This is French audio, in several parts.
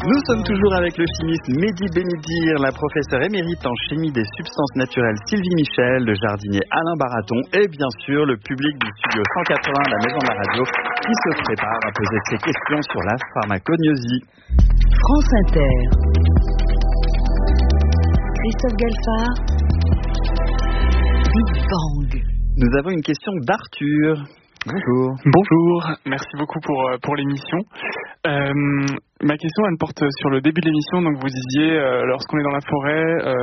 Nous sommes toujours avec le chimiste Mehdi Benidir, la professeure émérite en chimie des substances naturelles Sylvie Michel, le jardinier Alain Baraton et bien sûr le public du studio 180 de la Maison de la Radio qui se prépare à poser ses questions sur la pharmacognosie. France Inter. Christophe Galfard. Big Bang. Nous avons une question d'Arthur. Bonjour. Bonjour, merci beaucoup pour l'émission. Ma question, elle porte sur le début de l'émission. Donc vous disiez, lorsqu'on est dans la forêt,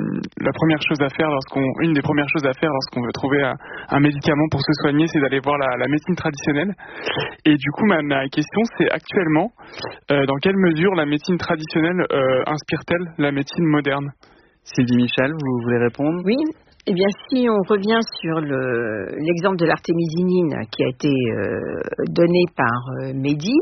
une des premières choses à faire lorsqu'on veut trouver un médicament pour se soigner, c'est d'aller voir la médecine traditionnelle. Et du coup, ma question, c'est actuellement, dans quelle mesure la médecine traditionnelle inspire-t-elle la médecine moderne ? Sylvie Michel, vous voulez répondre ? Oui. Eh bien, si on revient sur l'exemple de l'artémisinine qui a été donné par Mehdi,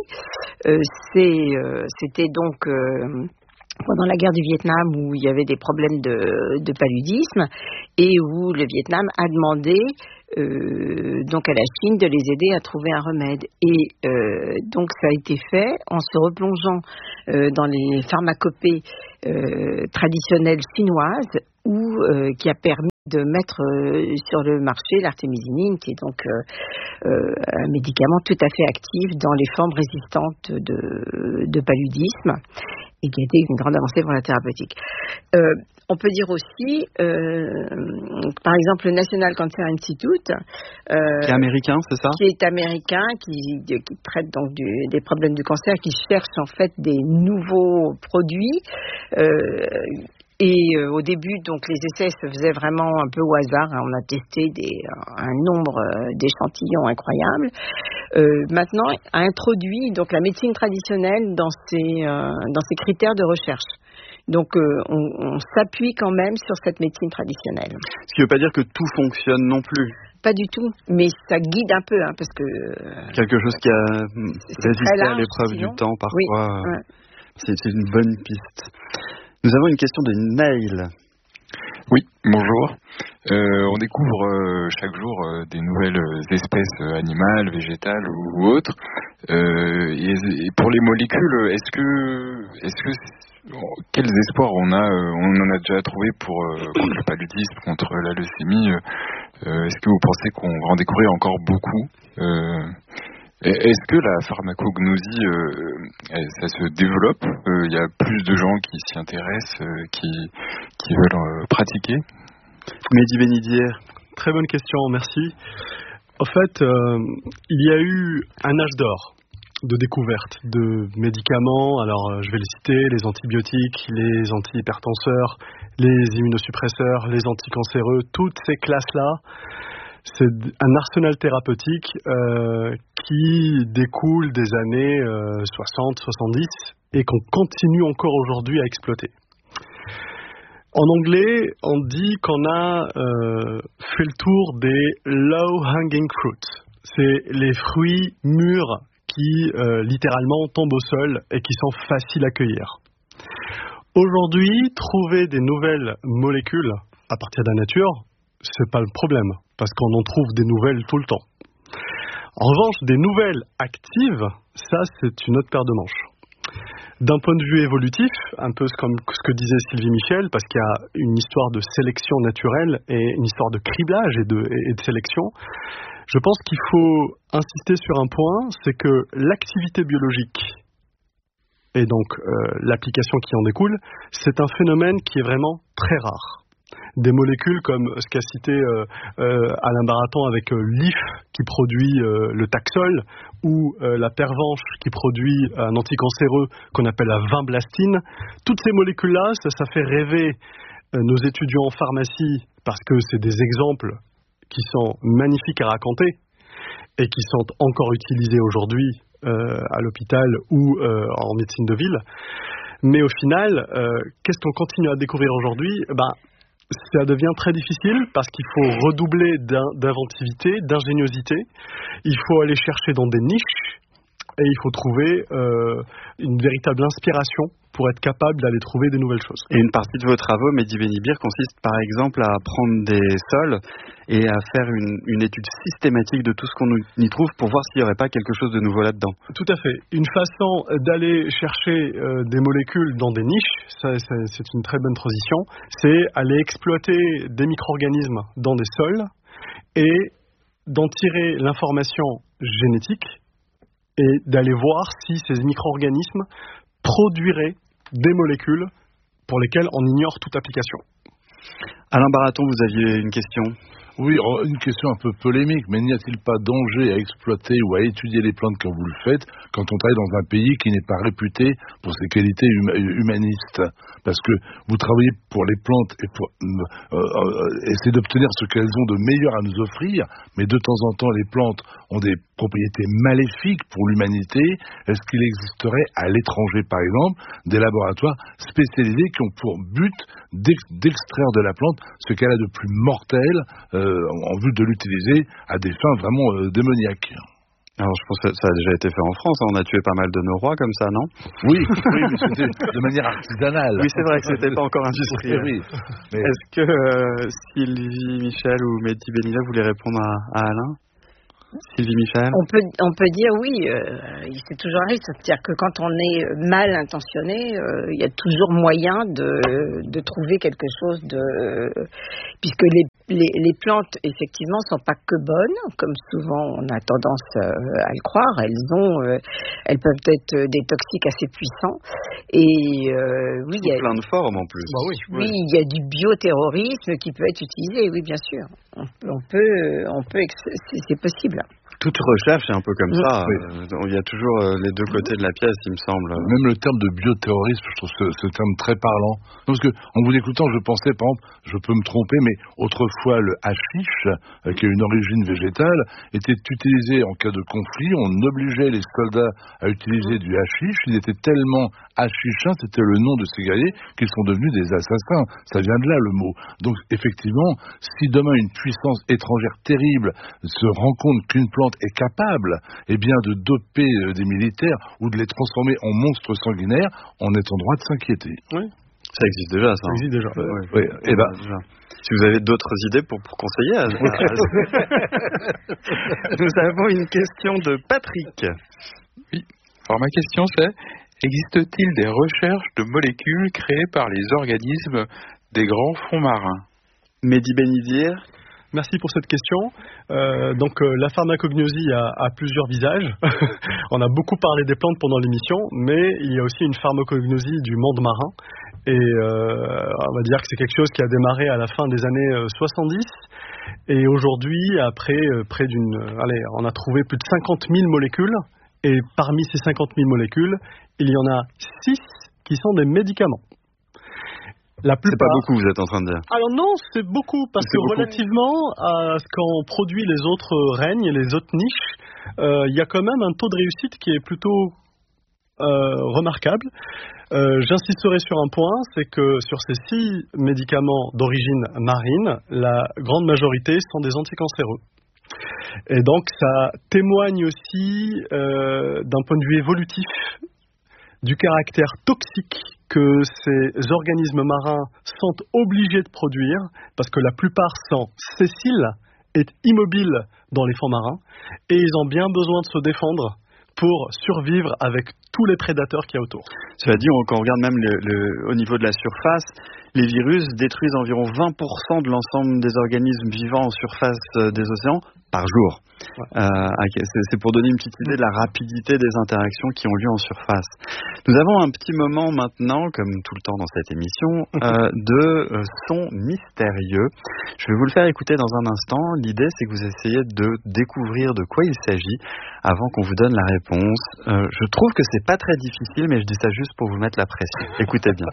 c'était donc pendant la guerre du Vietnam où il y avait des problèmes de paludisme et où le Vietnam a demandé donc à la Chine de les aider à trouver un remède. Et donc ça a été fait en se replongeant dans les pharmacopées traditionnelles chinoises qui a permis de mettre sur le marché l'artémisinine, qui est donc un médicament tout à fait actif dans les formes résistantes de paludisme et qui a été une grande avancée pour la thérapeutique. On peut dire aussi, par exemple, le National Cancer Institute, qui est américain, c'est ça ? Qui est américain, qui traite donc des problèmes du cancer, qui cherche en fait des nouveaux produits. Et au début, donc les essais se faisaient vraiment un peu au hasard. On a testé un nombre d'échantillons incroyables. Maintenant, a introduit donc la médecine traditionnelle dans ses critères de recherche. Donc, on s'appuie quand même sur cette médecine traditionnelle. Ce qui ne veut pas dire que tout fonctionne non plus. Pas du tout, mais ça guide un peu, parce que... Quelque chose qui a résisté à l'épreuve du temps, parfois. Oui, ouais. C'est une bonne piste. Nous avons une question de Neil. Oui, bonjour. On découvre chaque jour des nouvelles espèces animales, végétales ou autres. Et pour les molécules, quels espoirs on en a déjà trouvé contre le paludisme, contre la leucémie. Est-ce que vous pensez qu'on va en découvrir encore beaucoup Est-ce que la pharmacognosie, ça se développe ? Il y a plus de gens qui s'y intéressent, qui veulent pratiquer ? Mehdi Benidir. Très bonne question, merci. En fait, il y a eu un âge d'or de découverte de médicaments. Alors, je vais les citer, les antibiotiques, les antihypertenseurs, les immunosuppresseurs, les anticancéreux, toutes ces classes-là. C'est un arsenal thérapeutique qui découle des années 60-70 et qu'on continue encore aujourd'hui à exploiter. En anglais, on dit qu'on a fait le tour des low-hanging fruits. C'est les fruits mûrs qui littéralement tombent au sol et qui sont faciles à cueillir. Aujourd'hui, trouver des nouvelles molécules à partir de la nature, c'est pas le problème, parce qu'on en trouve des nouvelles tout le temps. En revanche, des nouvelles actives, ça c'est une autre paire de manches. D'un point de vue évolutif, un peu comme ce que disait Sylvie Michel, parce qu'il y a une histoire de sélection naturelle et une histoire de criblage et de sélection, je pense qu'il faut insister sur un point, c'est que l'activité biologique et donc l'application qui en découle, c'est un phénomène qui est vraiment très rare. Des molécules comme ce qu'a cité Alain Baraton avec l'IF qui produit le Taxol ou la Pervenche qui produit un anticancéreux qu'on appelle la vinblastine. Toutes ces molécules-là, ça fait rêver nos étudiants en pharmacie parce que c'est des exemples qui sont magnifiques à raconter et qui sont encore utilisés aujourd'hui à l'hôpital ou en médecine de ville. Mais au final, qu'est-ce qu'on continue à découvrir aujourd'hui ? Ça devient très difficile parce qu'il faut redoubler d'inventivité, d'ingéniosité. Il faut aller chercher dans des niches et il faut trouver une véritable inspiration pour être capable d'aller trouver des nouvelles choses. Et une partie de vos travaux, Mehdi Benibir, consiste par exemple à prendre des sols et à faire une étude systématique de tout ce qu'on y trouve pour voir s'il n'y aurait pas quelque chose de nouveau là-dedans. Tout à fait. Une façon d'aller chercher des molécules dans des niches, c'est une très bonne transition, c'est aller exploiter des micro-organismes dans des sols et d'en tirer l'information génétique et d'aller voir si ces micro-organismes produiraient des molécules pour lesquelles on ignore toute application. Alain Baraton, vous aviez une question ? Oui, une question un peu polémique, mais n'y a-t-il pas danger à exploiter ou à étudier les plantes comme vous le faites quand on travaille dans un pays qui n'est pas réputé pour ses qualités humanistes ? Parce que vous travaillez pour les plantes et pour essayer d'obtenir ce qu'elles ont de meilleur à nous offrir, mais de temps en temps, les plantes ont des propriétés maléfiques pour l'humanité. Est-ce qu'il existerait à l'étranger, par exemple, des laboratoires spécialisés qui ont pour but d'extraire de la plante ce qu'elle a de plus mortel en vue de l'utiliser à des fins vraiment démoniaques? Alors je pense que ça a déjà été fait en France, on a tué pas mal de nos rois comme ça, non ? Oui, mais c'était de manière artisanale. Oui, c'est vrai que c'était pas encore industriel. Oui, mais... Est-ce que Sylvie Michel ou Mehdi Benibir voulaient répondre à Alain ? Sylvie Michel ? On peut dire oui, c'est toujours un risque. C'est-à-dire que quand on est mal intentionné, il y a toujours moyen de trouver quelque chose de... Puisque les plantes, effectivement, sont pas que bonnes, comme souvent on a tendance à le croire. Elles peuvent être des toxiques assez puissants. Et oui, il y a plein de formes en plus. Bah oui, il y a du bioterrorisme qui peut être utilisé, oui, bien sûr. On peut, c'est possible. Toute recherche est un peu comme ça. Oui. Il y a toujours les deux côtés de la pièce, il me semble. Même le terme de bioterrorisme, je trouve ce terme très parlant. Non, parce que en vous écoutant, je pensais, par exemple, je peux me tromper, mais autrefois le hashish, qui a une origine végétale, était utilisé en cas de conflit. On obligeait les soldats à utiliser du hashish. Il était tellement hashichin, c'était le nom de ces guerriers, qu'ils sont devenus des assassins. Ça vient de là le mot. Donc effectivement, si demain une puissance étrangère terrible se rend compte qu'une plante est capable de doper des militaires ou de les transformer en monstres sanguinaires, on est en droit de s'inquiéter. Oui. Ça existe déjà, ça. Ça existe déjà. Oui. Et déjà. Si vous avez d'autres idées pour conseiller. Nous avons une question de Patrick. Oui. Alors ma question c'est, existe-t-il des recherches de molécules créées par les organismes des grands fonds marins ? Mehdi Benibir. Merci pour cette question. La pharmacognosie a plusieurs visages. On a beaucoup parlé des plantes pendant l'émission, mais il y a aussi une pharmacognosie du monde marin. Et on va dire que c'est quelque chose qui a démarré à la fin des années 70. Et aujourd'hui, après on a trouvé plus de 50 000 molécules. Et parmi ces 50 000 molécules, il y en a 6 qui sont des médicaments. C'est pas beaucoup, vous êtes en train de dire. Alors non, c'est beaucoup, parce que relativement à ce qu'en produit les autres règnes et les autres niches, il y a quand même un taux de réussite qui est plutôt remarquable. J'insisterai sur un point, c'est que sur ces 6 médicaments d'origine marine, la grande majorité sont des anticancéreux. Et donc ça témoigne aussi d'un point de vue évolutif du caractère toxique que ces organismes marins sont obligés de produire, parce que la plupart sont sessiles et immobiles dans les fonds marins, et ils ont bien besoin de se défendre pour survivre avec tous les prédateurs qu'il y a autour. Cela dit, quand on regarde même au niveau de la surface, les virus détruisent environ 20% de l'ensemble des organismes vivants en surface des océans par jour. Ouais. C'est pour donner une petite idée de la rapidité des interactions qui ont lieu en surface. Nous avons un petit moment maintenant, comme tout le temps dans cette émission, de son mystérieux. Je vais vous le faire écouter dans un instant. L'idée, c'est que vous essayez de découvrir de quoi il s'agit avant qu'on vous donne la réponse. Je trouve que c'est pas très difficile, mais je dis ça juste pour vous mettre la pression. Écoutez bien.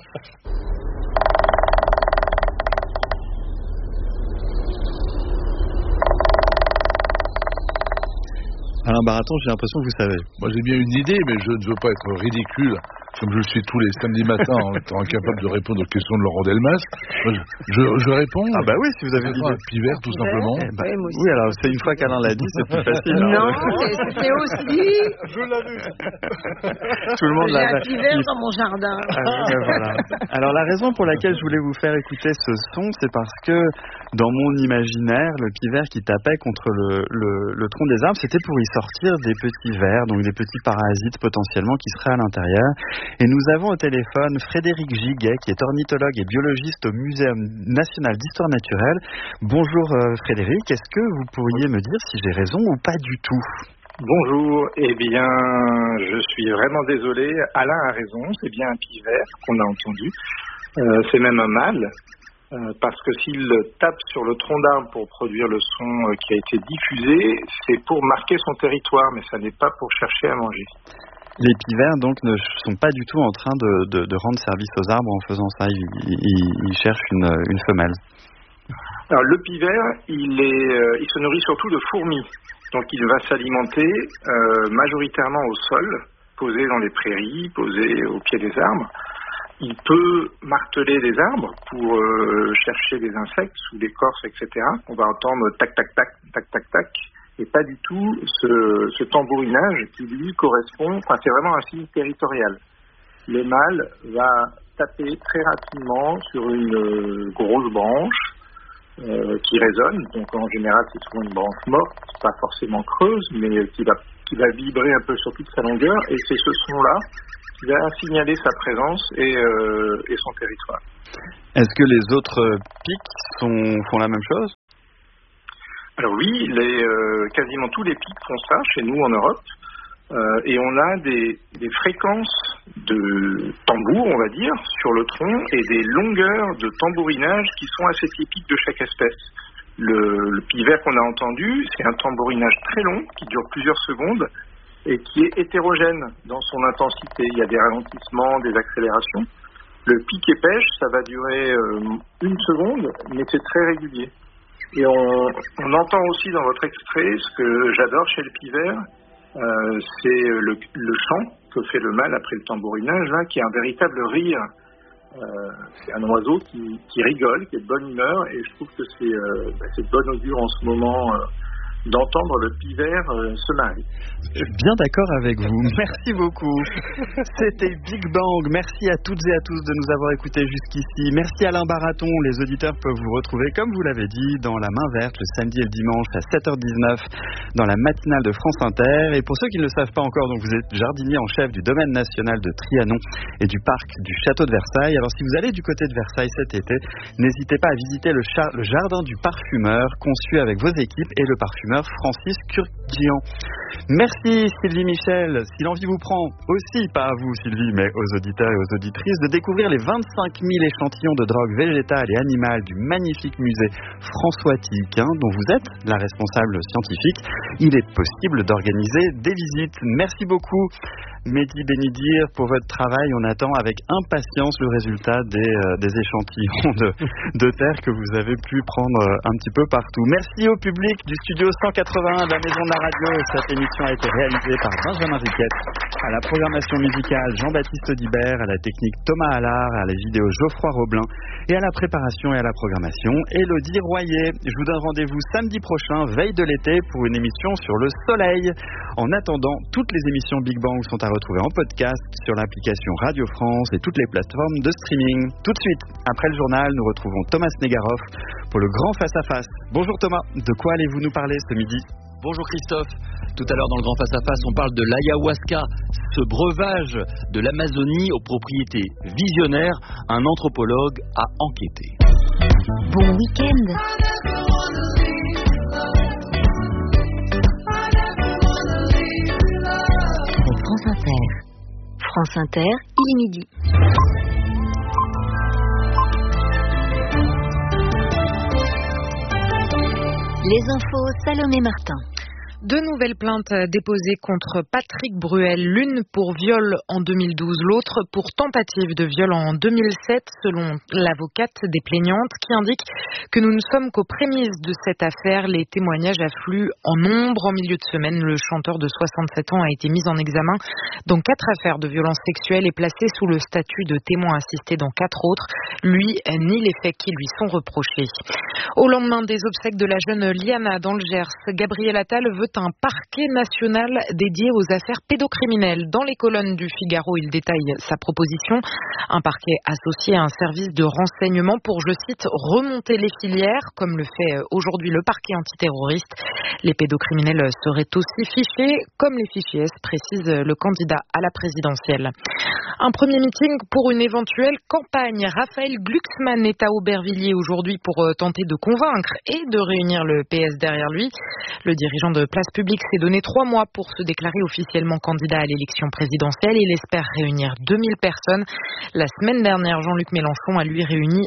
Alain Baraton, j'ai l'impression que vous savez. Moi, j'ai bien une idée, mais je ne veux pas être ridicule comme je le suis tous les samedis matins en étant incapable de répondre aux questions de Laurent Delmas, je réponds. Ah bah oui, si vous avez dit un pivert, tout simplement. Oui, alors c'est une fois qu'Alain l'a dit, c'est plus facile. Non, c'est aussi. Je l'avais. Tout le monde J'ai l'a. un pivert dans mon jardin. Voilà. Alors la raison pour laquelle je voulais vous faire écouter ce son, c'est parce que dans mon imaginaire, le pivert qui tapait contre le tronc des arbres, c'était pour y sortir des petits vers, donc des petits parasites potentiellement qui seraient à l'intérieur. Et nous avons au téléphone Frédéric Giguet, qui est ornithologue et biologiste au Muséum national d'histoire naturelle. Bonjour Frédéric, est-ce que vous pourriez me dire si j'ai raison ou pas du tout ? Bonjour, eh bien, je suis vraiment désolé, Alain a raison, c'est bien un pivert qu'on a entendu, c'est même un mâle, parce que s'il tape sur le tronc d'arbre pour produire le son qui a été diffusé, c'est pour marquer son territoire, mais ça n'est pas pour chercher à manger. Les pivers, donc, ne sont pas du tout en train de rendre service aux arbres en faisant ça, ils cherchent une femelle. Alors, le pivert, il se nourrit surtout de fourmis. Donc il va s'alimenter majoritairement au sol, posé dans les prairies, posé au pied des arbres. Il peut marteler des arbres pour chercher des insectes sous l'écorce, etc. On va entendre tac, tac, tac, tac, tac, tac. Et pas du tout ce tambourinage qui lui correspond, enfin c'est vraiment un signe territorial. Le mâle va taper très rapidement sur une grosse branche qui résonne, donc en général c'est souvent une branche morte, pas forcément creuse, mais qui va vibrer un peu sur toute sa longueur, et c'est ce son-là qui va signaler sa présence et son territoire. Est-ce que les autres pics font la même chose ? Alors oui, quasiment tous les pics font ça chez nous en Europe. Et on a des fréquences de tambour, on va dire, sur le tronc et des longueurs de tambourinage qui sont assez typiques de chaque espèce. Le pivert qu'on a entendu, c'est un tambourinage très long qui dure plusieurs secondes et qui est hétérogène dans son intensité. Il y a des ralentissements, des accélérations. Le pic et pêche, ça va durer 1 seconde, mais c'est très régulier. Et on entend aussi dans votre extrait, ce que j'adore chez le pivert, c'est le chant que fait le mâle après le tambourinage, là, qui est un véritable rire. C'est un oiseau qui rigole, qui est de bonne humeur, et je trouve que c'est de bonne augure en ce moment d'entendre le pivert se marier. Bien d'accord avec vous. Merci beaucoup. C'était Big Bang. Merci à toutes et à tous de nous avoir écoutés jusqu'ici. Merci Alain Baraton. Les auditeurs peuvent vous retrouver, comme vous l'avez dit, dans La Main Verte le samedi et le dimanche à 7h19 dans la matinale de France Inter. Et pour ceux qui ne le savent pas encore, donc vous êtes jardinier en chef du domaine national de Trianon et du parc du château de Versailles. Alors si vous allez du côté de Versailles cet été, n'hésitez pas à visiter le jardin du parfumeur conçu avec vos équipes et le parfumeur Francis Curgian. Merci Sylvie Michel. Si l'envie vous prend aussi, pas à vous Sylvie, mais aux auditeurs et aux auditrices, de découvrir les 25 000 échantillons de drogues végétales et animales du magnifique musée François Tillequin, dont vous êtes la responsable scientifique, il est possible d'organiser des visites. Merci beaucoup Mehdi Benidir pour votre travail. On attend avec impatience le résultat des échantillons de terre que vous avez pu prendre un petit peu partout. Merci au public du studio 181 de la Maison de la Radio. Cette émission a été réalisée par Benjamin Riquette, à la programmation musicale Jean-Baptiste Audibert, à la technique Thomas Allard, à la vidéo Geoffroy Roblin et à la préparation et à la programmation Élodie Royer. Je vous donne rendez-vous samedi prochain, veille de l'été, pour une émission sur le soleil. En attendant, toutes les émissions Big Bang sont à retrouver en podcast sur l'application Radio France et toutes les plateformes de streaming. Tout de suite, après le journal, nous retrouvons Thomas Negaroff pour le grand face-à-face. Bonjour Thomas, de quoi allez-vous nous parler ce midi ? Bonjour Christophe. Tout à l'heure dans le grand face-à-face, on parle de l'ayahuasca, ce breuvage de l'Amazonie aux propriétés visionnaires. Un anthropologue a enquêté. Bon week-end. France Inter. France Inter, il est midi. Les infos, Salomé Martin. Deux nouvelles plaintes déposées contre Patrick Bruel, l'une pour viol en 2012, l'autre pour tentative de viol en 2007, selon l'avocate des plaignantes, qui indique que nous ne sommes qu'aux prémices de cette affaire. Les témoignages affluent en nombre. En milieu de semaine, le chanteur de 67 ans a été mis en examen dans 4 affaires de violences sexuelles et placé sous le statut de témoin assisté dans 4 autres. Lui nie les faits qui lui sont reprochés. Au lendemain des obsèques de la jeune Liana dans le Gers, Gabriel Attal veut un parquet national dédié aux affaires pédocriminelles. Dans les colonnes du Figaro, il détaille sa proposition. Un parquet associé à un service de renseignement pour, je cite, remonter les filières, comme le fait aujourd'hui le parquet antiterroriste. Les pédocriminels seraient aussi fichés, comme les fichiers S, précise le candidat à la présidentielle. Un premier meeting pour une éventuelle campagne. Raphaël Glucksmann est à Aubervilliers aujourd'hui pour tenter de convaincre et de réunir le PS derrière lui. Le dirigeant de Place Publique s'est donné 3 mois pour se déclarer officiellement candidat à l'élection présidentielle. Il espère réunir 2000 personnes. La semaine dernière, Jean-Luc Mélenchon a lui réuni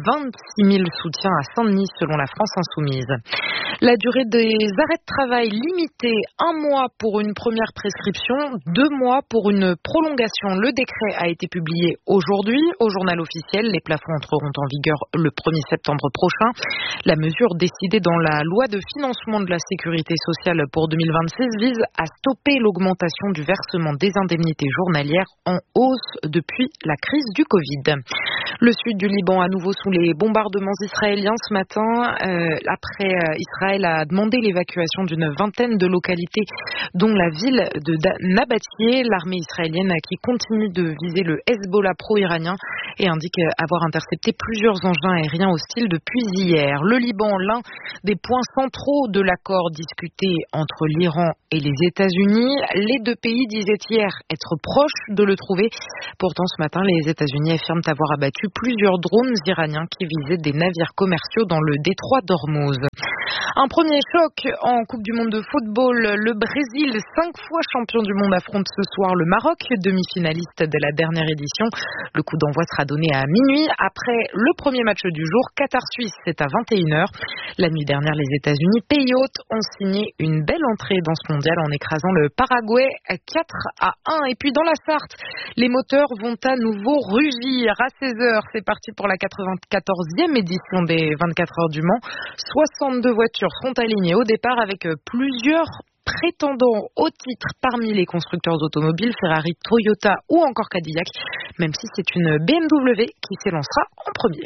26 000 soutiens à Saint-Denis, selon la France Insoumise. La durée des arrêts de travail limitée, 1 mois pour une première prescription, 2 mois pour une prolongation. Le décret a été publié aujourd'hui au journal officiel. Les plafonds entreront en vigueur le 1er septembre prochain. La mesure décidée dans la loi de financement de la sécurité sociale pour 2026 vise à stopper l'augmentation du versement des indemnités journalières en hausse depuis la crise du Covid. Le sud du Liban à nouveau sous les bombardements israéliens ce matin. Après Israël a demandé l'évacuation d'une vingtaine de localités, dont la ville de Nabatieh. L'armée israélienne qui continue de viser le Hezbollah pro-iranien et indique avoir intercepté plusieurs engins aériens hostiles depuis hier. Le Liban, l'un des points centraux de l'accord discuté entre l'Iran et les États-Unis. Les deux pays disaient hier être proches de le trouver. Pourtant, ce matin, les États-Unis affirment avoir abattu plusieurs drones iraniens qui visaient des navires commerciaux dans le détroit d'Ormuz. Un premier choc en Coupe du Monde de football. Le Brésil, 5 fois champion du monde, affronte ce soir le Maroc, demi-finaliste de la dernière édition. Le coup d'envoi sera donné à minuit. Après le premier match du jour, Qatar-Suisse, c'est à 21h. La nuit dernière, les États-Unis, pays hôtes, ont signé une belle entrée dans ce mondial en écrasant le Paraguay 4-1. Et puis dans la Sarthe, les moteurs vont à nouveau rugir. À 16h, c'est parti pour la 94e édition des 24 heures du Mans. 62 voitures seront alignées au départ avec plusieurs prétendants au titre parmi les constructeurs automobiles, Ferrari, Toyota ou encore Cadillac, même si c'est une BMW qui s'élancera en premier.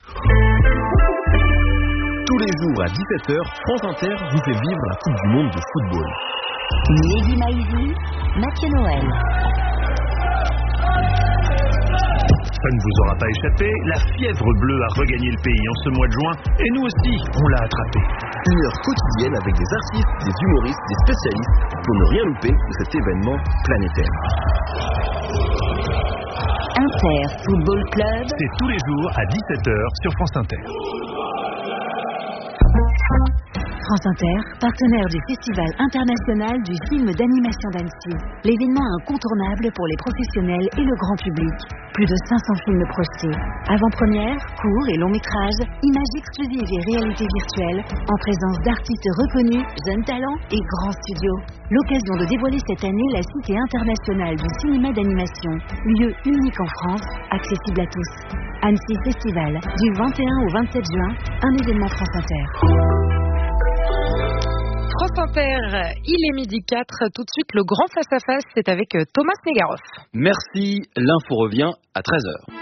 Tous les jours à 17h, France Inter vous fait vivre la Coupe du Monde de football. Mehdi Maizi, Mathieu Noël. Ça ne vous aura pas échappé, la fièvre bleue a regagné le pays en ce mois de juin et nous aussi, on l'a attrapé. Une heure quotidienne avec des artistes, des humoristes, des spécialistes pour ne rien louper de cet événement planétaire. Inter Football Club. C'est tous les jours à 17h sur France Inter. France Inter, partenaire du Festival international du film d'animation d'Annecy. L'événement incontournable pour les professionnels et le grand public. Plus de 500 films projetés. Avant-première, courts et longs métrages, images exclusives et réalité virtuelle, en présence d'artistes reconnus, jeunes talents et grands studios. L'occasion de dévoiler cette année la Cité internationale du cinéma d'animation, lieu unique en France, accessible à tous. Annecy Festival, du 21 au 27 juin, un événement France Inter. France Inter, il est midi 4. Tout de suite, le grand face-à-face, c'est avec Thomas Negaroff. Merci, l'info revient à 13h.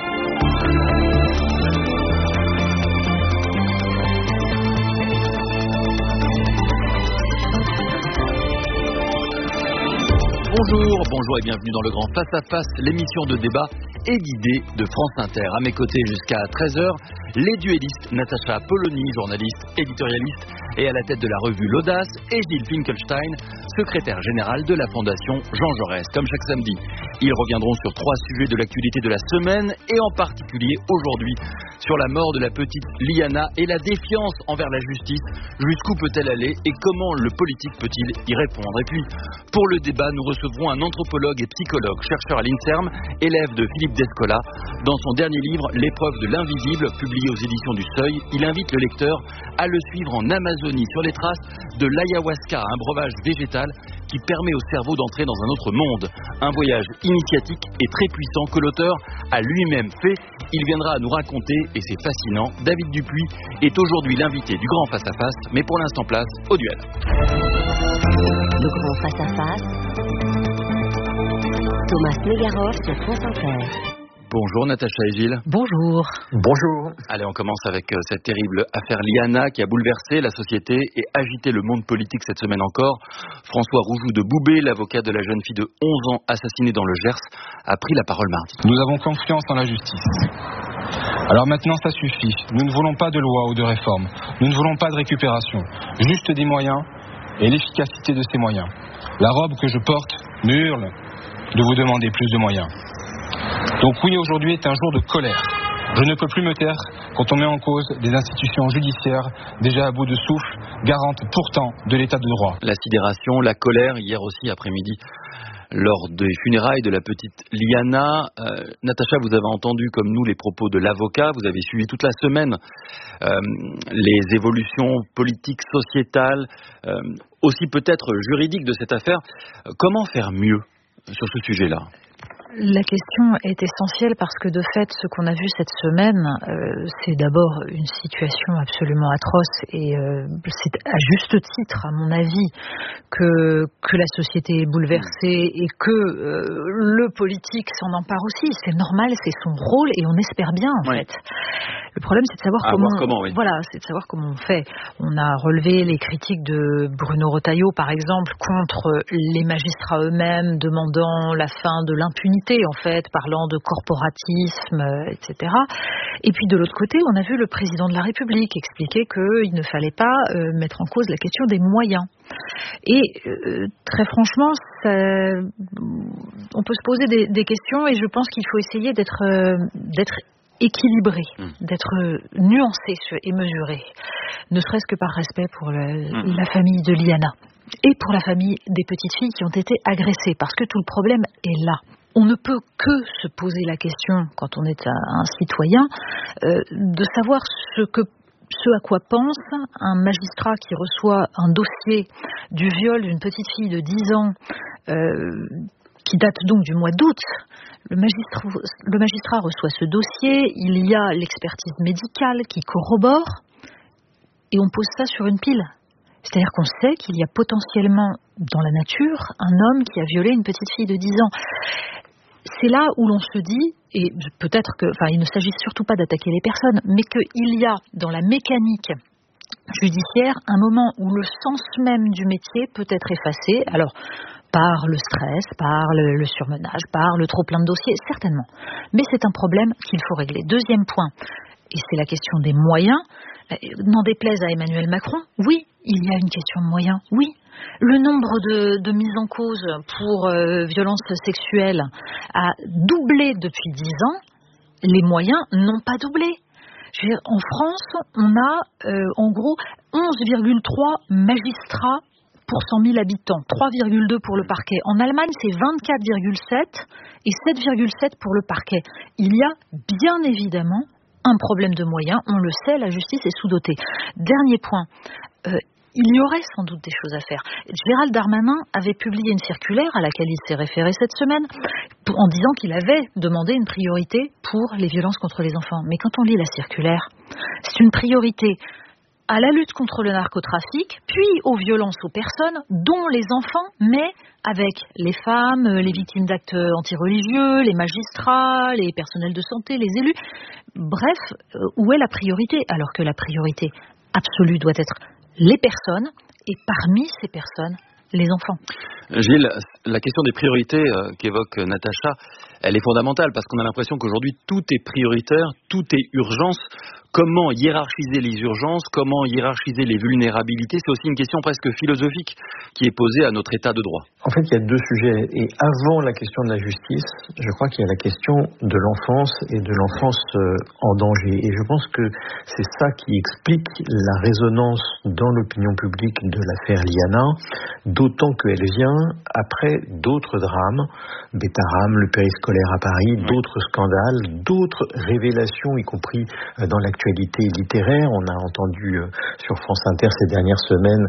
Bonjour et bienvenue dans le grand face-à-face, l'émission de débat et d'idées de France Inter. À mes côtés jusqu'à 13h, les duellistes Natacha Polony, journaliste, éditorialiste et à la tête de la revue L'Audace, et Gilles Finkelstein, secrétaire général de la Fondation Jean Jaurès. Comme chaque samedi, ils reviendront sur 3 sujets de l'actualité de la semaine et en particulier aujourd'hui sur la mort de la petite Liana et la défiance envers la justice. Jusqu'où peut-elle aller et comment le politique peut-il y répondre? Et puis, pour le débat, nous recevrons un anthropologue et psychologue, chercheur à l'INSERM, élève de Philippe Descola. Dans son dernier livre, L'épreuve de l'invisible, publié aux éditions du Seuil, il invite le lecteur à le suivre en Amazonie sur les traces de l'ayahuasca, un breuvage végétal qui permet au cerveau d'entrer dans un autre monde. Un voyage initiatique et très puissant que l'auteur a lui-même fait. Il viendra nous raconter et c'est fascinant. David Dupuis est aujourd'hui l'invité du Grand Face à Face, mais pour l'instant place au duel. Le Grand Face à Face. Thomas Megarov sur France Inter. Bonjour Natacha et Gilles. Bonjour. Bonjour. Allez, on commence avec cette terrible affaire Liana qui a bouleversé la société et agité le monde politique cette semaine encore. François Roujoux de Boubé, l'avocat de la jeune fille de 11 ans assassinée dans le Gers, a pris la parole mardi. Nous avons confiance en la justice. Alors maintenant, ça suffit. Nous ne voulons pas de loi ou de réforme. Nous ne voulons pas de récupération. Juste des moyens et l'efficacité de ces moyens. La robe que je porte me hurle de vous demander plus de moyens. Donc oui, aujourd'hui est un jour de colère. Je ne peux plus me taire quand on met en cause des institutions judiciaires déjà à bout de souffle, garantes pourtant de l'état de droit. La sidération, la colère, hier aussi après-midi, lors des funérailles de la petite Liana. Natacha, vous avez entendu comme nous les propos de l'avocat, vous avez suivi toute la semaine les évolutions politiques, sociétales, aussi peut-être juridiques de cette affaire. Comment faire mieux sur ce sujet-là ? La question est essentielle parce que de fait, ce qu'on a vu cette semaine, c'est d'abord une situation absolument atroce et c'est à juste titre, à mon avis, que la société est bouleversée et que le politique s'en empare aussi. C'est normal, c'est son rôle et on espère bien en fait. Le problème, c'est de savoir c'est de savoir comment on fait. On a relevé les critiques de Bruno Retailleau, par exemple, contre les magistrats eux-mêmes, demandant la fin de l'impunité, en fait, parlant de corporatisme, etc. Et puis de l'autre côté, on a vu le président de la République expliquer qu'il ne fallait pas mettre en cause la question des moyens. Et très franchement, on peut se poser des questions et je pense qu'il faut essayer d'être équilibré, d'être nuancé et mesuré, ne serait-ce que par respect pour la famille de Liana et pour la famille des petites filles qui ont été agressées, parce que tout le problème est là. On ne peut que se poser la question, quand on est un citoyen, de savoir ce à quoi pense un magistrat qui reçoit un dossier du viol d'une petite fille de 10 ans, qui date donc du mois d'août. Le magistrat reçoit ce dossier, il y a l'expertise médicale qui corrobore, et on pose ça sur une pile. C'est-à-dire qu'on sait qu'il y a potentiellement dans la nature un homme qui a violé une petite fille de 10 ans. C'est là où l'on se dit, et peut-être il ne s'agit surtout pas d'attaquer les personnes, mais qu'il y a dans la mécanique judiciaire un moment où le sens même du métier peut être effacé, alors par le stress, par le surmenage, par le trop plein de dossiers, certainement. Mais c'est un problème qu'il faut régler. Deuxième point, et c'est la question des moyens, n'en déplaise à Emmanuel Macron, oui, il y a une question de moyens, oui. Le nombre de mises en cause pour violences sexuelles a doublé depuis 10 ans, les moyens n'ont pas doublé. Je veux dire, en France, on a en gros 11,3 magistrats pour 100 000 habitants, 3,2 pour le parquet. En Allemagne, c'est 24,7 et 7,7 pour le parquet. Il y a bien évidemment un problème de moyens, on le sait, la justice est sous-dotée. Dernier point, il y aurait sans doute des choses à faire. Gérald Darmanin avait publié une circulaire à laquelle il s'est référé cette semaine en disant qu'il avait demandé une priorité pour les violences contre les enfants. Mais quand on lit la circulaire, c'est une priorité à la lutte contre le narcotrafic, puis aux violences aux personnes, dont les enfants, mais avec les femmes, les victimes d'actes antireligieux, les magistrats, les personnels de santé, les élus. Bref, où est la priorité? Alors que la priorité absolue doit être les personnes, et parmi ces personnes, les enfants. Gilles, la question des priorités qu'évoque Natacha, elle est fondamentale parce qu'on a l'impression qu'aujourd'hui tout est prioritaire, tout est urgence. Comment hiérarchiser les urgences, comment hiérarchiser les vulnérabilités, c'est aussi une question presque philosophique qui est posée à notre état de droit. En fait, il y a deux sujets. Et avant la question de la justice, je crois qu'il y a la question de l'enfance et de l'enfance en danger. Et je pense que c'est ça qui explique la résonance dans l'opinion publique de l'affaire Liana, d'autant qu'elle vient après d'autres drames, Betaram, le périscolaire à Paris, d'autres scandales, d'autres révélations, y compris dans l'actualité littéraire. On a entendu sur France Inter ces dernières semaines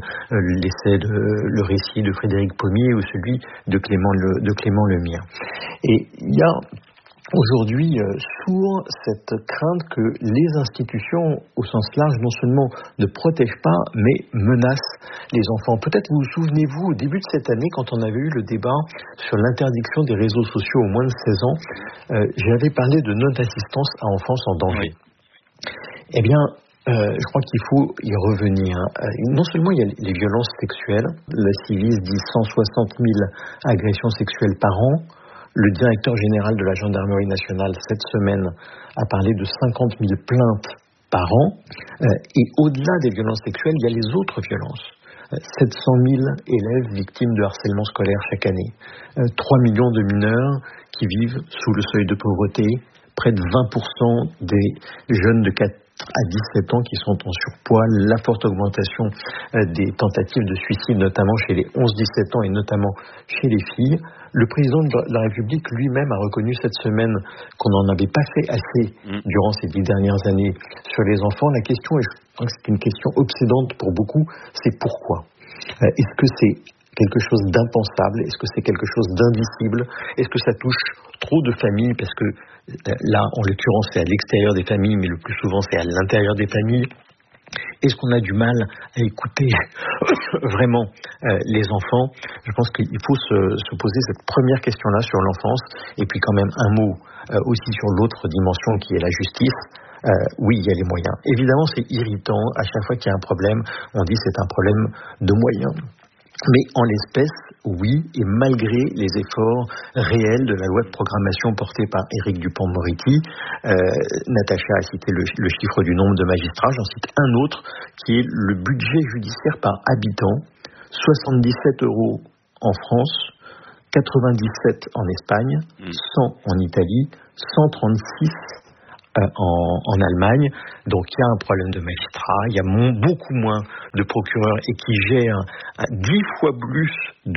le récit de Frédéric Pommier ou celui de Clément Lemire. Et il y a aujourd'hui sourd cette crainte que les institutions au sens large non seulement ne protègent pas mais menacent les enfants. Peut-être vous souvenez au début de cette année quand on avait eu le débat sur l'interdiction des réseaux sociaux aux moins de 16 ans, j'avais parlé de non-assistance à enfance en danger. Eh bien, je crois qu'il faut y revenir. Non seulement il y a les violences sexuelles, la Civis dit 160 000 agressions sexuelles par an. Le directeur général de la gendarmerie nationale, cette semaine, a parlé de 50 000 plaintes par an. Et au-delà des violences sexuelles, il y a les autres violences. 700 000 élèves victimes de harcèlement scolaire chaque année. 3 millions de mineurs qui vivent sous le seuil de pauvreté. Près de 20% des jeunes de 4 à 17 ans qui sont en surpoids, la forte augmentation des tentatives de suicide, notamment chez les 11-17 ans et notamment chez les filles. Le président de la République lui-même a reconnu cette semaine qu'on n'en avait pas fait assez durant ces 10 dernières années sur les enfants. La question, et je crois que c'est une question obsédante pour beaucoup, c'est pourquoi ? Est-ce que c'est quelque chose d'impensable? Est-ce que c'est quelque chose d'indicible? Est-ce que ça touche trop de familles? Parce que là, en l'occurrence, c'est à l'extérieur des familles, mais le plus souvent, c'est à l'intérieur des familles. Est-ce qu'on a du mal à écouter vraiment les enfants? Je pense qu'il faut se poser cette première question-là sur l'enfance. Et puis quand même un mot aussi sur l'autre dimension qui est la justice. Oui, il y a les moyens. Évidemment, c'est irritant. À chaque fois qu'il y a un problème, on dit c'est un problème de moyens. Mais en l'espèce, oui, et malgré les efforts réels de la loi de programmation portée par Éric Dupond-Moretti, Natacha a cité le chiffre du nombre de magistrats, j'en cite un autre, qui est le budget judiciaire par habitant, 77 € en France, 97 en Espagne, 100 en Italie, 136 en Allemagne. Donc il y a un problème de magistrats, il y a beaucoup moins de procureurs et qui gèrent 10 fois plus de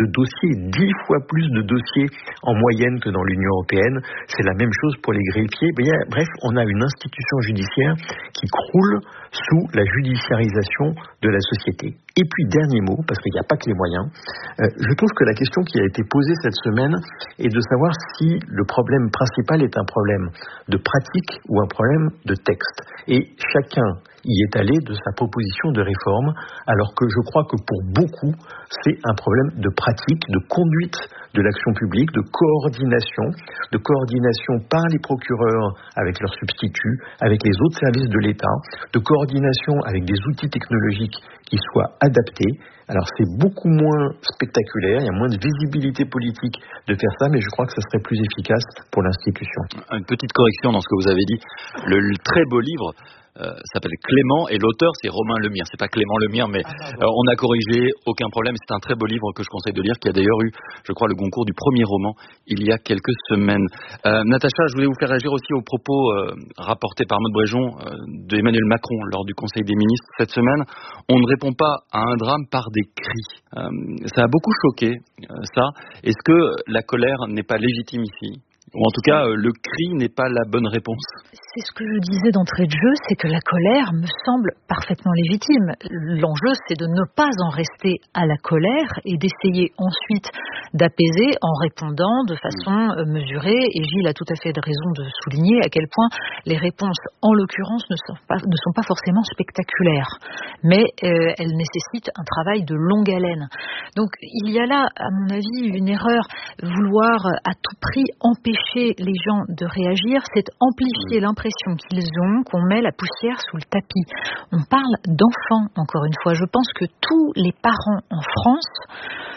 dossiers en moyenne que dans l'Union européenne. C'est la même chose pour les greffiers. Bref, on a une institution judiciaire qui croule sous la judiciarisation de la société. Et puis, dernier mot, parce qu'il n'y a pas que les moyens, je trouve que la question qui a été posée cette semaine est de savoir si le problème principal est un problème de pratique ou un problème de texte. Et chacun y est allé de sa proposition de réforme, alors que je crois que pour beaucoup, c'est un problème de pratique, de conduite de l'action publique, de coordination par les procureurs avec leurs substituts, avec les autres services de l'État, de coordination avec des outils technologiques qui soient adaptés. Alors c'est beaucoup moins spectaculaire, il y a moins de visibilité politique de faire ça, mais je crois que ça serait plus efficace pour l'institution. Une petite correction dans ce que vous avez dit. Le très beau livre s'appelle Clément et l'auteur c'est Romain Lemire. C'est pas Clément Lemire, mais on a corrigé, aucun problème. C'est un très beau livre que je conseille de lire, qui a d'ailleurs eu, je crois, le Goncourt du premier roman il y a quelques semaines. Natacha, je voulais vous faire réagir aussi aux propos rapportés par Maud Bréjon d'Emmanuel Macron lors du Conseil des ministres cette semaine. On ne répond pas à un drame par des cris. Ça a beaucoup choqué, ça. Est-ce que la colère n'est pas légitime ici ? Ou en tout cas, le cri n'est pas la bonne réponse. C'est ce que je disais d'entrée de jeu, c'est que la colère me semble parfaitement légitime. L'enjeu, c'est de ne pas en rester à la colère et d'essayer ensuite d'apaiser en répondant de façon mesurée. Et Gilles a tout à fait raison de souligner à quel point les réponses, en l'occurrence, ne sont pas forcément spectaculaires. Mais elles nécessitent un travail de longue haleine. Donc il y a là, à mon avis, une erreur. Vouloir à tout prix empêcher les gens de réagir, c'est amplifier l'impression qu'ils ont qu'on met la poussière sous le tapis. On parle d'enfants, encore une fois. Je pense que tous les parents en France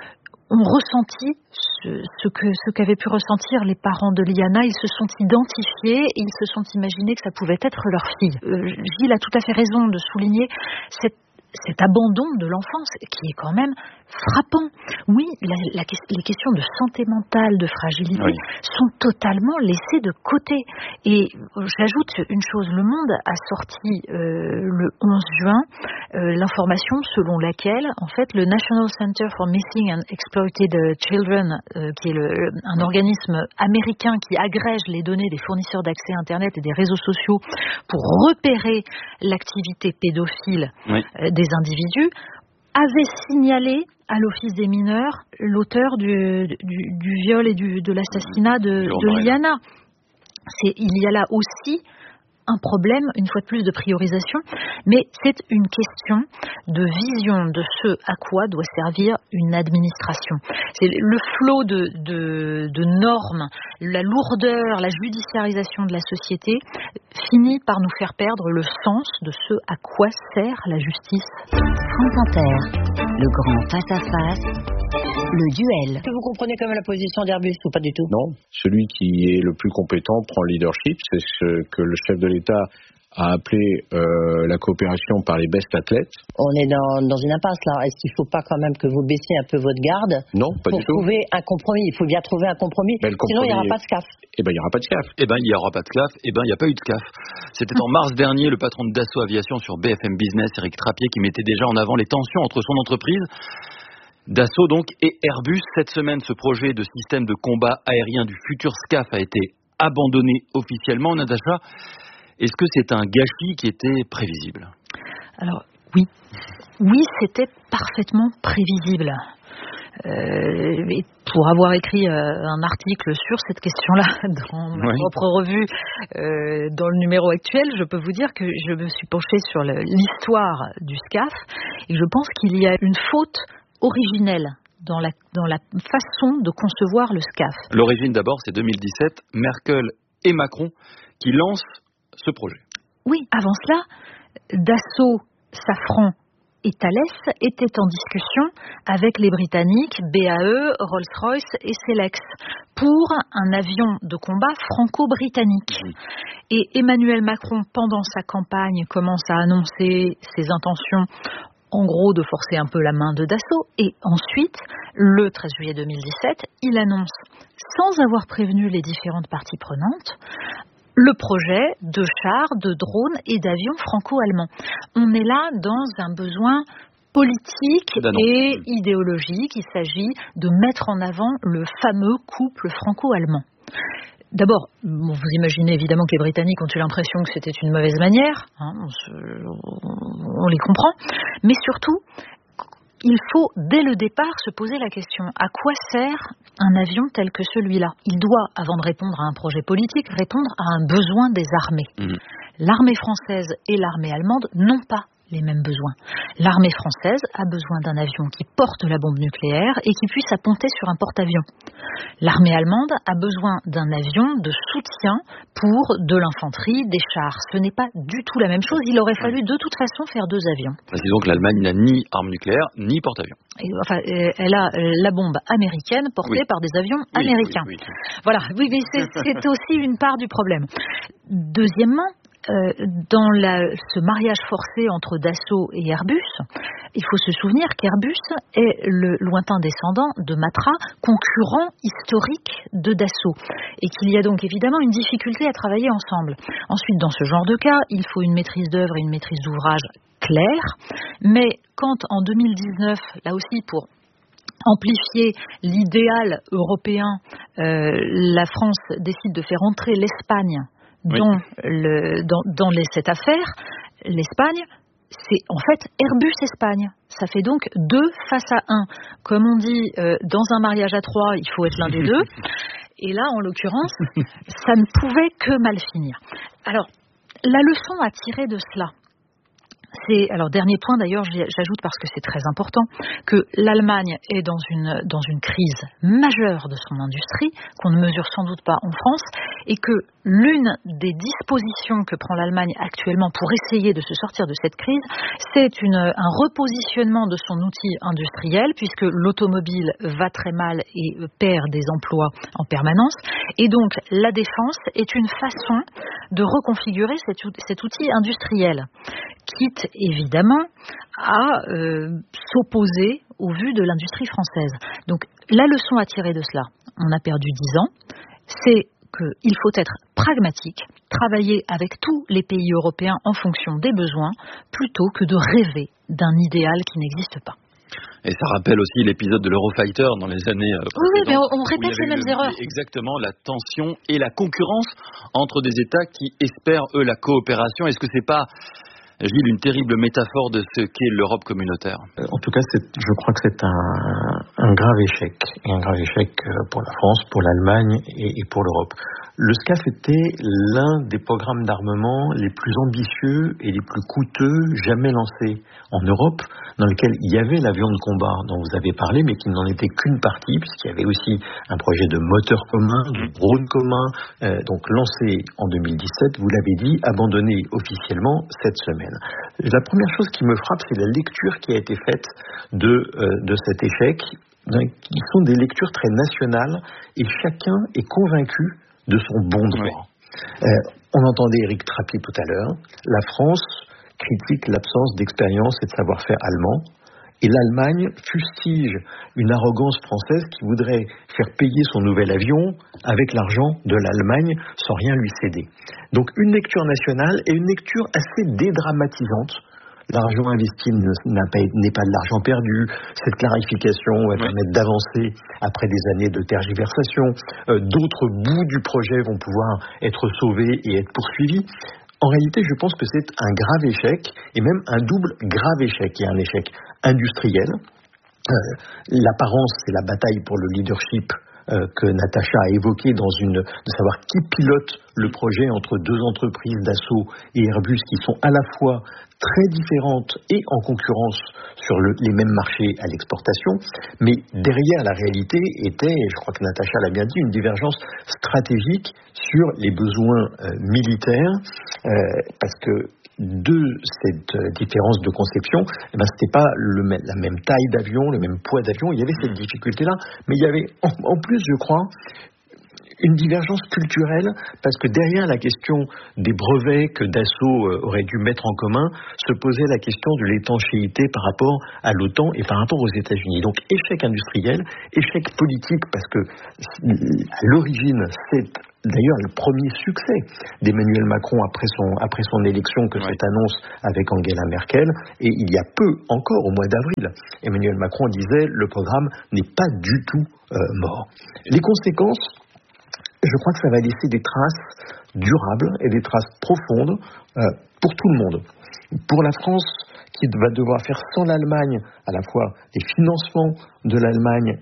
ont ressenti ce qu'avaient pu ressentir les parents de Liana. Ils se sont identifiés et ils se sont imaginés que ça pouvait être leur fille. Gilles a tout à fait raison de souligner cet abandon de l'enfance qui est quand même frappant. Oui, les questions de santé mentale, de fragilité sont totalement laissées de côté. Et j'ajoute une chose, Le Monde a sorti le 11 juin l'information selon laquelle, en fait, le National Center for Missing and Exploited Children, qui est un organisme américain qui agrège les données des fournisseurs d'accès Internet et des réseaux sociaux pour repérer l'activité pédophile des individus, avait signalé à l'Office des mineurs l'auteur du viol et de l'assassinat de Liana. Il y a là aussi un problème, une fois de plus, de priorisation, mais c'est une question de vision de ce à quoi doit servir une administration. C'est le flot de normes, la lourdeur, la judiciarisation de la société finit par nous faire perdre le sens de ce à quoi sert la justice. France Inter, le grand face-à-face, le duel. Est-ce que vous comprenez quand même la position d'Airbus ou pas du tout? Non, celui qui est le plus compétent prend le leadership, c'est ce que le chef de l'État a appelé la coopération par les best athlètes. On est dans une impasse là. Est-ce qu'il ne faut pas quand même que vous baissiez un peu votre garde? Non, pas du tout. Pour trouver un compromis. Il faut bien trouver un compromis. Sinon, il n'y aura pas de SCAF. Eh bien, il n'y aura pas de SCAF. Eh bien, il n'y aura pas de SCAF. Eh bien, il n'y a pas eu de SCAF. C'était en mars dernier, le patron de Dassault Aviation sur BFM Business, Éric Trappier, qui mettait déjà en avant les tensions entre son entreprise, Dassault donc, et Airbus. Cette semaine, ce projet de système de combat aérien du futur SCAF a été abandonné officiellement. Natacha, est-ce que c'est un gâchis qui était prévisible? Alors, oui. Oui, c'était parfaitement prévisible. Et pour avoir écrit un article sur cette question-là dans ma propre revue, dans le numéro actuel, je peux vous dire que je me suis penchée sur l'histoire du SCAF et je pense qu'il y a une faute originelle dans la façon de concevoir le SCAF. L'origine d'abord, c'est 2017, Merkel et Macron qui lancent ce projet. Oui, avant cela, Dassault, Safran et Thales étaient en discussion avec les Britanniques, BAE, Rolls-Royce et Celex pour un avion de combat franco-britannique. Et Emmanuel Macron, pendant sa campagne, commence à annoncer ses intentions, en gros, de forcer un peu la main de Dassault. Et ensuite, le 13 juillet 2017, il annonce, sans avoir prévenu les différentes parties prenantes, le projet de chars, de drones et d'avions franco-allemands. On est là dans un besoin politique et idéologique. Il s'agit de mettre en avant le fameux couple franco-allemand. D'abord, vous imaginez évidemment que les Britanniques ont eu l'impression que c'était une mauvaise manière, on les comprend, mais surtout, il faut dès le départ se poser la question, à quoi sert un avion tel que celui-là? Il doit, avant de répondre à un projet politique, répondre à un besoin des armées. L'armée française et l'armée allemande n'ont pas les mêmes besoins. L'armée française a besoin d'un avion qui porte la bombe nucléaire et qui puisse apponter sur un porte-avions. L'armée allemande a besoin d'un avion de soutien pour de l'infanterie, des chars. Ce n'est pas du tout la même chose. Il aurait fallu de toute façon faire deux avions. Disons que l'Allemagne n'a ni arme nucléaire, ni porte-avions. Elle a la bombe américaine portée par des avions américains. Voilà, oui, mais c'est aussi une part du problème. Deuxièmement, dans ce mariage forcé entre Dassault et Airbus, il faut se souvenir qu'Airbus est le lointain descendant de Matra, concurrent historique de Dassault, et qu'il y a donc évidemment une difficulté à travailler ensemble. Ensuite, dans ce genre de cas, il faut une maîtrise d'œuvre et une maîtrise d'ouvrage claire, mais quand en 2019, là aussi pour amplifier l'idéal européen, la France décide de faire entrer l'Espagne dans cette affaire, l'Espagne, c'est en fait Airbus-Espagne. Ça fait donc 2 face à 1. Comme on dit, dans un mariage à 3, il faut être l'un des deux. Et là, en l'occurrence, ça ne pouvait que mal finir. Alors, la leçon à tirer de cela, alors dernier point d'ailleurs, j'ajoute parce que c'est très important, que l'Allemagne est dans une crise majeure de son industrie, qu'on ne mesure sans doute pas en France, et que l'une des dispositions que prend l'Allemagne actuellement pour essayer de se sortir de cette crise, c'est un repositionnement de son outil industriel, puisque l'automobile va très mal et perd des emplois en permanence. Et donc, la défense est une façon de reconfigurer cet outil industriel, quitte évidemment à s'opposer au vu de l'industrie française. Donc, la leçon à tirer de cela, on a perdu 10 ans, c'est qu'il faut être pragmatique, travailler avec tous les pays européens en fonction des besoins, plutôt que de rêver d'un idéal qui n'existe pas. Et ça rappelle aussi l'épisode de l'Eurofighter dans les années précédentes. Oui, mais on répète les mêmes erreurs. Exactement, la tension et la concurrence entre des États qui espèrent, eux, la coopération. Est-ce que c'est pas, Gilles, une terrible métaphore de ce qu'est l'Europe communautaire? En tout cas, je crois que c'est un grave échec. Et un grave échec pour la France, pour l'Allemagne et pour l'Europe. Le SCAF était l'un des programmes d'armement les plus ambitieux et les plus coûteux jamais lancés en Europe, dans lequel il y avait l'avion de combat dont vous avez parlé, mais qui n'en était qu'une partie, puisqu'il y avait aussi un projet de moteur commun, de drone commun, donc lancé en 2017, vous l'avez dit, abandonné officiellement cette semaine. La première chose qui me frappe, c'est la lecture qui a été faite de cet échec, qui sont des lectures très nationales, et chacun est convaincu de son bon droit. On entendait Éric Trappier tout à l'heure. La France critique l'absence d'expérience et de savoir-faire allemand. Et l'Allemagne fustige une arrogance française qui voudrait faire payer son nouvel avion avec l'argent de l'Allemagne sans rien lui céder. Donc une lecture nationale et une lecture assez dédramatisante. L'argent investi n'est pas de l'argent perdu. Cette clarification va permettre d'avancer après des années de tergiversation. D'autres bouts du projet vont pouvoir être sauvés et être poursuivis. En réalité, je pense que c'est un grave échec, et même un double grave échec. Il y a un échec industriel. L'apparence, c'est la bataille pour le leadership que Natacha a évoqué de savoir qui pilote le projet entre deux entreprises, Dassault et Airbus, qui sont à la fois très différentes et en concurrence sur les mêmes marchés à l'exportation, mais derrière la réalité était, je crois que Natacha l'a bien dit, une divergence stratégique sur les besoins militaires, parce que de cette différence de conception, c'était pas la même taille d'avion, le même poids d'avion, il y avait cette difficulté-là, mais il y avait en plus, je crois, une divergence culturelle, parce que derrière la question des brevets que Dassault aurait dû mettre en commun, se posait la question de l'étanchéité par rapport à l'OTAN et par rapport aux États-Unis. Donc échec industriel, échec politique, parce que à l'origine, c'est d'ailleurs le premier succès d'Emmanuel Macron après son élection que cette annonce avec Angela Merkel. Et il y a peu encore, au mois d'avril, Emmanuel Macron disait le programme n'est pas du tout mort. Les conséquences, je crois que ça va laisser des traces durables et des traces profondes pour tout le monde. Pour la France, qui va devoir faire sans l'Allemagne à la fois les financements de l'Allemagne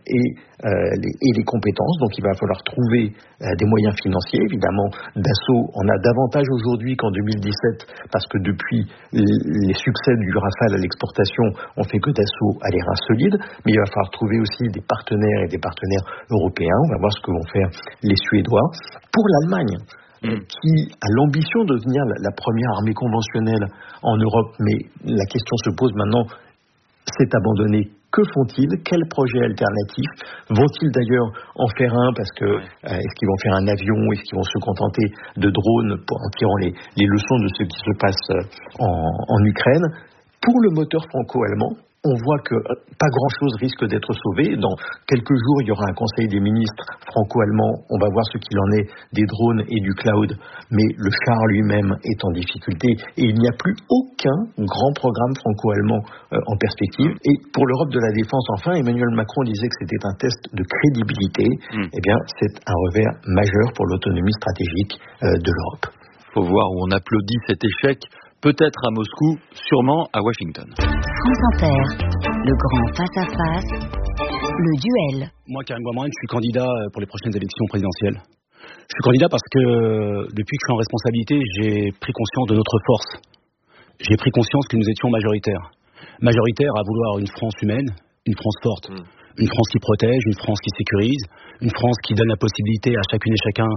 et les compétences. Donc il va falloir trouver des moyens financiers. Évidemment, Dassault en a davantage aujourd'hui qu'en 2017 parce que depuis les succès du Rafale à l'exportation ont fait que Dassault a les reins solides. Mais il va falloir trouver aussi des partenaires et des partenaires européens. On va voir ce que vont faire les Suédois. Pour l'Allemagne, qui a l'ambition de devenir la première armée conventionnelle en Europe, mais la question se pose maintenant, c'est abandonné. Que font-ils? Quel projet alternatif? Vont-ils d'ailleurs en faire un? Parce que est-ce qu'ils vont faire un avion? Est-ce qu'ils vont se contenter de drones en tirant les leçons de ce qui se passe en Ukraine? Pour le moteur franco-allemand, on voit que pas grand-chose risque d'être sauvé. Dans quelques jours, il y aura un conseil des ministres franco-allemands. On va voir ce qu'il en est des drones et du cloud. Mais le char lui-même est en difficulté. Et il n'y a plus aucun grand programme franco-allemand en perspective. Et pour l'Europe de la défense, enfin, Emmanuel Macron disait que c'était un test de crédibilité. Eh bien, c'est un revers majeur pour l'autonomie stratégique de l'Europe. Il faut voir où on applaudit cet échec. Peut-être à Moscou, sûrement à Washington. France Inter, le grand face-à-face, le duel. Moi, Karim Bouamraouen, je suis candidat pour les prochaines élections présidentielles. Je suis candidat parce que depuis que je suis en responsabilité, j'ai pris conscience de notre force. J'ai pris conscience que nous étions majoritaires. Majoritaires à vouloir une France humaine, une France forte, une France qui protège, une France qui sécurise, une France qui donne la possibilité à chacune et chacun,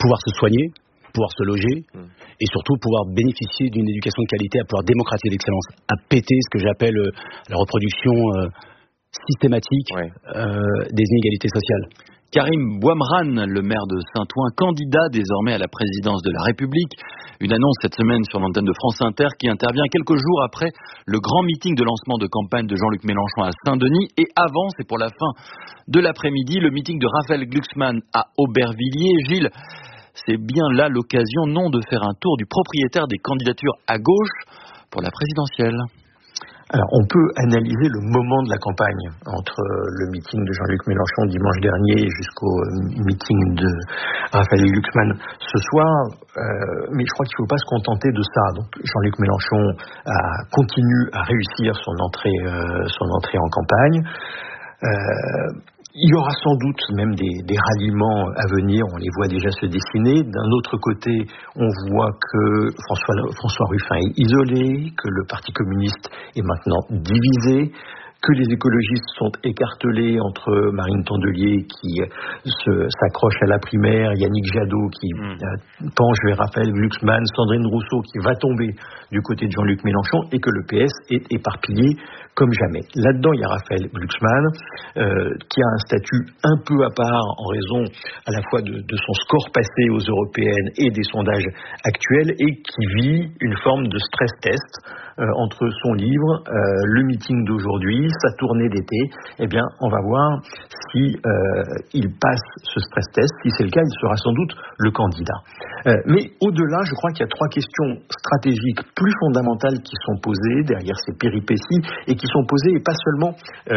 pouvoir se soigner, pouvoir se loger et surtout pouvoir bénéficier d'une éducation de qualité, à pouvoir démocratiser l'excellence, à péter ce que j'appelle la reproduction systématique des inégalités sociales. Karim Bouamran, le maire de Saint-Ouen, candidat désormais à la présidence de la République. Une annonce cette semaine sur l'antenne de France Inter qui intervient quelques jours après le grand meeting de lancement de campagne de Jean-Luc Mélenchon à Saint-Denis. Et avant, c'est pour la fin de l'après-midi, le meeting de Raphaël Glucksmann à Aubervilliers. Gilles, c'est bien là l'occasion, non, de faire un tour du propriétaire des candidatures à gauche pour la présidentielle. Alors, on peut analyser le moment de la campagne entre le meeting de Jean-Luc Mélenchon dimanche dernier jusqu'au meeting de Raphaël Glucksmann ce soir, mais je crois qu'il ne faut pas se contenter de ça. Donc, Jean-Luc Mélenchon continue à réussir son entrée en campagne. Il y aura sans doute même des ralliements à venir, on les voit déjà se dessiner. D'un autre côté, on voit que François Ruffin est isolé, que le Parti communiste est maintenant divisé, que les écologistes sont écartelés entre Marine Tondelier qui s'accroche à la primaire, Yannick Jadot qui penche vers Raphaël Glucksmann, Sandrine Rousseau qui va tomber du côté de Jean-Luc Mélenchon et que le PS est éparpillé comme jamais. Là-dedans, il y a Raphaël Glucksmann qui a un statut un peu à part en raison à la fois de son score passé aux européennes et des sondages actuels et qui vit une forme de stress test entre son livre, le meeting d'aujourd'hui, sa tournée d'été. Eh bien, on va voir si il passe ce stress test. Si c'est le cas, il sera sans doute le candidat. Mais au-delà, je crois qu'il y a trois questions stratégiques plus fondamentales qui sont posées derrière ces péripéties et qui sont posées, et pas seulement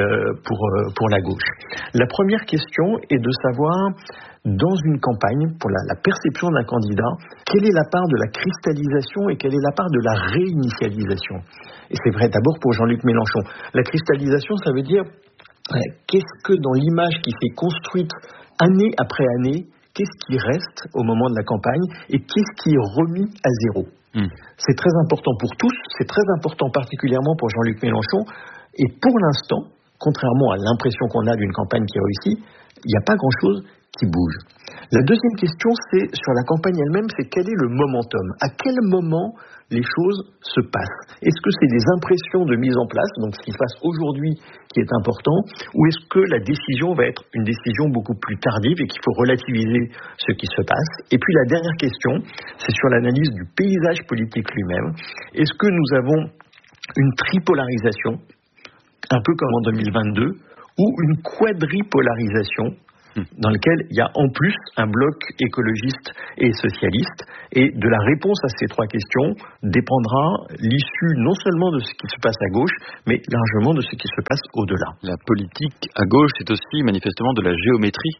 pour la gauche. La première question est de savoir, dans une campagne, pour la perception d'un candidat, quelle est la part de la cristallisation et quelle est la part de la réinitialisation. Et c'est vrai d'abord pour Jean-Luc Mélenchon. La cristallisation, ça veut dire qu'est-ce que dans l'image qui s'est construite année après année, qu'est-ce qui reste au moment de la campagne et qu'est-ce qui est remis à zéro. C'est très important pour tous, c'est très important particulièrement pour Jean-Luc Mélenchon. Et pour l'instant, contrairement à l'impression qu'on a d'une campagne qui réussit, il n'y a pas grand-chose qui bouge. La deuxième question, c'est sur la campagne elle-même, c'est quel est le momentum ? À quel moment les choses se passent ? Est-ce que c'est des impressions de mise en place, donc ce qui se passe aujourd'hui qui est important, ou est-ce que la décision va être une décision beaucoup plus tardive et qu'il faut relativiser ce qui se passe ? Et puis la dernière question, c'est sur l'analyse du paysage politique lui-même. Est-ce que nous avons une tripolarisation, un peu comme en 2022, ou une quadripolarisation dans lequel il y a en plus un bloc écologiste et socialiste. Et de la réponse à ces trois questions dépendra l'issue non seulement de ce qui se passe à gauche, mais largement de ce qui se passe au-delà. La politique à gauche, c'est aussi manifestement de la géométrie.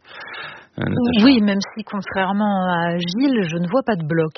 Oui, même si contrairement à Gilles, je ne vois pas de bloc.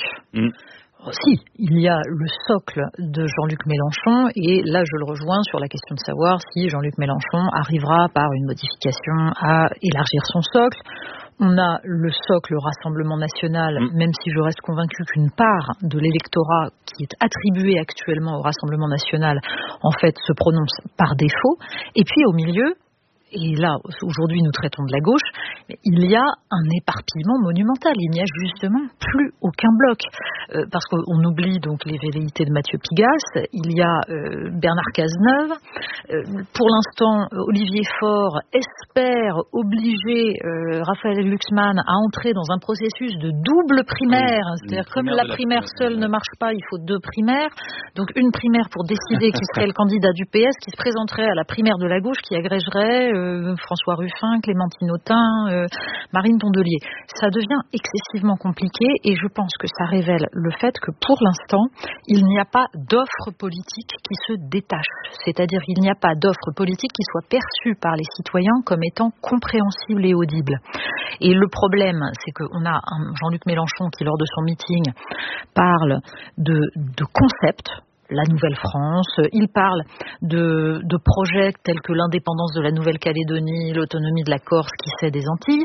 Si, il y a le socle de Jean-Luc Mélenchon et là je le rejoins sur la question de savoir si Jean-Luc Mélenchon arrivera par une modification à élargir son socle. On a le socle Rassemblement National, même si je reste convaincue qu'une part de l'électorat qui est attribué actuellement au Rassemblement National en fait se prononce par défaut. Et puis au milieu, et là, aujourd'hui, nous traitons de la gauche, il y a un éparpillement monumental. Il n'y a justement plus aucun bloc. Parce qu'on oublie donc les velléités de Mathieu Pigasse. Il y a Bernard Cazeneuve. Pour l'instant, Olivier Faure espère obliger Raphaël Glucksmann à entrer dans un processus de double primaire. C'est-à-dire, comme la primaire seule ne marche pas, il faut deux primaires. Donc, une primaire pour décider qui serait le candidat du PS, qui se présenterait à la primaire de la gauche, qui agrégerait François Ruffin, Clémentine Autain, Marine Tondelier. Ça devient excessivement compliqué et je pense que ça révèle le fait que pour l'instant, il n'y a pas d'offre politique qui se détache. C'est-à-dire qu'il n'y a pas d'offre politique qui soit perçue par les citoyens comme étant compréhensible et audible. Et le problème, c'est qu'on a un Jean-Luc Mélenchon qui, lors de son meeting, parle de concepts. La Nouvelle-France, il parle de projets tels que l'indépendance de la Nouvelle-Calédonie, l'autonomie de la Corse qui cède des Antilles.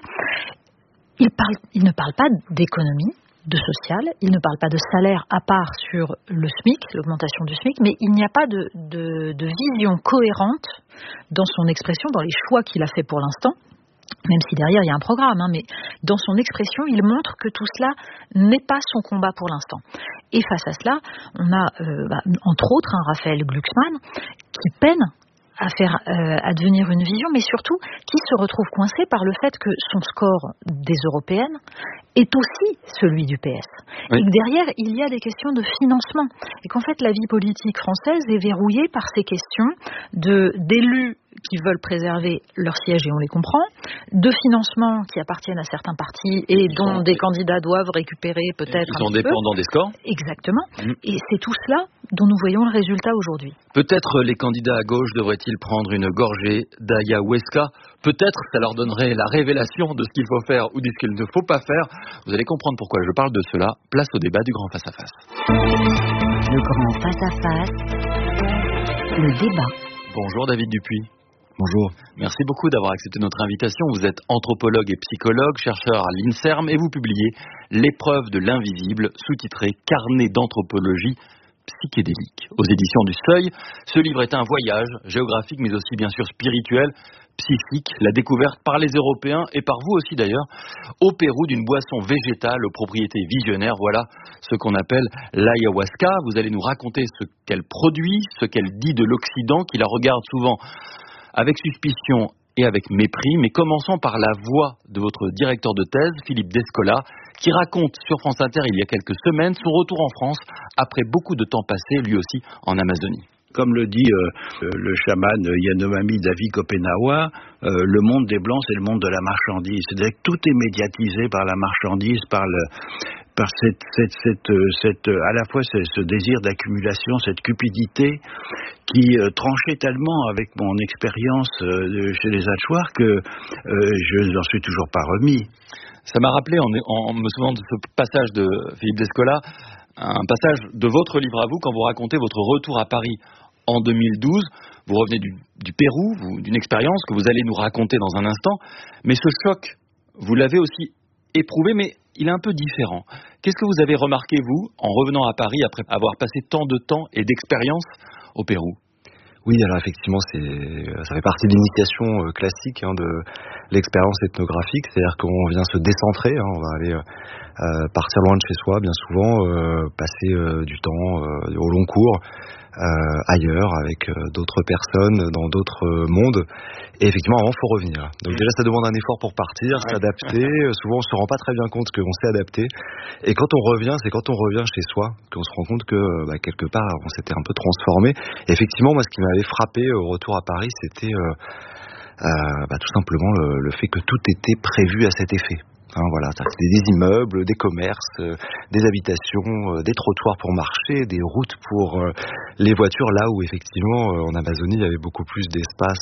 Il ne parle pas d'économie, de social, il ne parle pas de salaire à part sur le SMIC, l'augmentation du SMIC, mais il n'y a pas de vision cohérente dans son expression, dans les choix qu'il a fait pour l'instant. même si derrière il y a un programme, mais dans son expression, il montre que tout cela n'est pas son combat pour l'instant. Et face à cela, on a entre autres Raphaël Glucksmann qui peine à faire advenir une vision, mais surtout qui se retrouve coincé par le fait que son score des européennes est aussi celui du PS. Oui. Et que derrière, il y a des questions de financement. Et qu'en fait, la vie politique française est verrouillée par ces questions d'élus qui veulent préserver leur siège, et on les comprend, de financements qui appartiennent à certains partis et dont des candidats doivent récupérer peut-être un petit peu. Ils sont dépendants des scores. Exactement. Et c'est tout cela dont nous voyons le résultat aujourd'hui. Peut-être les candidats à gauche devraient-ils prendre une gorgée d'ayahuasca. Peut-être ça leur donnerait la révélation de ce qu'il faut faire ou de ce qu'il ne faut pas faire. Vous allez comprendre pourquoi je parle de cela. Place au débat du grand face-à-face. Le grand face-à-face, le débat. Bonjour David Dupuis. Bonjour. Merci beaucoup d'avoir accepté notre invitation. Vous êtes anthropologue et psychologue, chercheur à l'INSERM et vous publiez L'épreuve de l'invisible, sous-titré Carnet d'anthropologie psychédélique. Aux éditions du Seuil, ce livre est un voyage géographique mais aussi bien sûr spirituel, psychique, la découverte par les Européens et par vous aussi d'ailleurs, au Pérou d'une boisson végétale aux propriétés visionnaires. Voilà ce qu'on appelle l'ayahuasca. Vous allez nous raconter ce qu'elle produit, ce qu'elle dit de l'Occident, qui la regarde souvent avec suspicion et avec mépris. Mais commençons par la voix de votre directeur de thèse, Philippe Descola, qui raconte sur France Inter il y a quelques semaines son retour en France après beaucoup de temps passé lui aussi en Amazonie. Comme le dit le chaman Yanomami David Kopenawa, le monde des Blancs, c'est le monde de la marchandise. C'est-à-dire que tout est médiatisé par la marchandise, par cette à la fois ce désir d'accumulation, cette cupidité qui tranchait tellement avec mon expérience chez les Hachoirs que je n'en suis toujours pas remis. Ça m'a rappelé, en me souvenant de ce passage de Philippe Descola, un passage de votre livre à vous, quand vous racontez votre retour à Paris en 2012. Vous revenez du Pérou, d'une expérience que vous allez nous raconter dans un instant. Mais ce choc, vous l'avez aussi éprouvé, mais il est un peu différent. Qu'est-ce que vous avez remarqué, vous, en revenant à Paris après avoir passé tant de temps et d'expérience au Pérou ? Oui, alors effectivement, ça fait partie de l'initiation classique de l'expérience ethnographique, c'est-à-dire qu'on vient se décentrer, on va aller partir loin de chez soi, bien souvent, passer du temps au long cours, ailleurs, avec d'autres personnes, dans d'autres mondes, et effectivement, avant, il faut revenir. Donc déjà, ça demande un effort pour partir, s'adapter, souvent on se rend pas très bien compte qu'on s'est adapté, et quand on revient, c'est quand on revient chez soi, qu'on se rend compte que, quelque part, on s'était un peu transformé. Et effectivement, moi, ce qui m'avait frappé au retour à Paris, c'était tout simplement le fait que tout était prévu à cet effet. Voilà, c'était des immeubles, des commerces, des habitations, des trottoirs pour marcher, des routes pour les voitures, là où effectivement en Amazonie il y avait beaucoup plus d'espace